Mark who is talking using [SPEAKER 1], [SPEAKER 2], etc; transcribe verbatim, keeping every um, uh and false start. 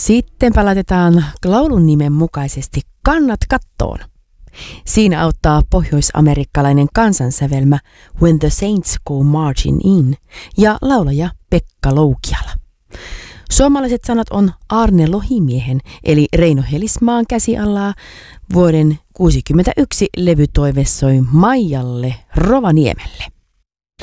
[SPEAKER 1] Sitten palatetaan laulun nimen mukaisesti Kannat kattoon. Siinä auttaa pohjoisamerikkalainen kansansävelmä When the Saints Go Marching In ja laulaja Pekka Loukiala. Suomalaiset sanat on Arne Lohimiehen eli Reino Helismaan käsialaa. Vuoden tuhatyhdeksänsataakuusikymmentäyksi levytoive soi Maijalle Rovaniemelle.